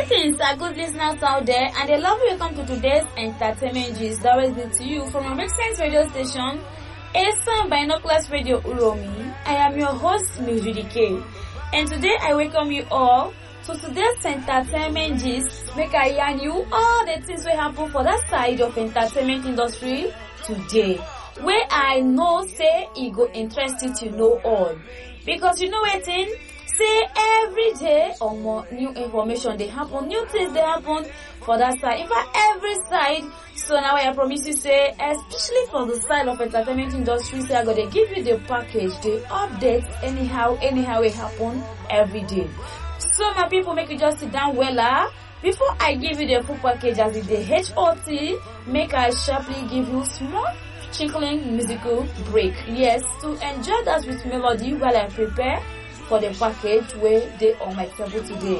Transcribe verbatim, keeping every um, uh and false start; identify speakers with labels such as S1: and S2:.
S1: Greetings, our good listeners out there, and a lovely welcome to today's entertainment gist directly to you from a Make Sense radio station, Eastern Binoculars Radio Uromi. I am your host, Mildred, and today I welcome you all to today's entertainment gist. Make I yarn you all the things will happen for that side of entertainment industry today, where I know say it go interest you to know all, because you know what thing. Say every day or more new information they happen, new things they happen for that side. In fact, every side. So now I promise you say, especially for the side of entertainment industry, say I'm gonna give you the package, the updates, anyhow, anyhow it happen every day. So my people, make you just sit down well. Uh, before I give you the full package as the H O T, make I sharply give you small tinkling musical break. Yes, to enjoy that with melody while I prepare for the package where they on my table today.